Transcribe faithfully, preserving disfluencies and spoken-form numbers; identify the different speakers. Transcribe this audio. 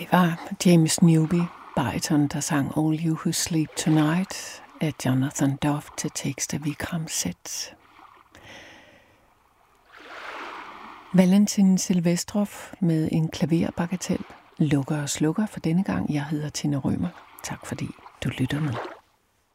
Speaker 1: Det var James Newby, bariton, der sang All You Who Sleep Tonight af Jonathan Duff til tekst af Vikram Seth. Valentin Silvestrov med en klaverbagatel lukker og slukker for denne gang. Jeg hedder Tina Rømer. Tak fordi du lytter med.